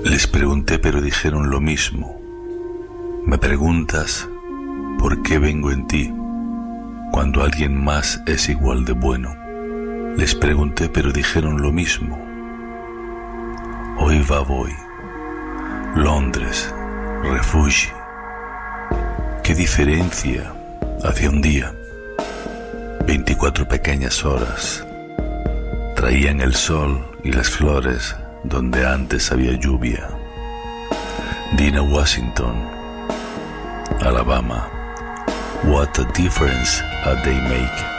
Les pregunté, pero dijeron lo mismo. Me preguntas por qué vengo en ti cuando alguien más es igual de bueno. Les pregunté, pero dijeron lo mismo. Hoy va voy. Londres, refugio. ¿Qué diferencia hacia un día? 24 pequeñas horas traían el sol y las flores donde antes había lluvia. Dina Washington, Alabama. What a difference a day make.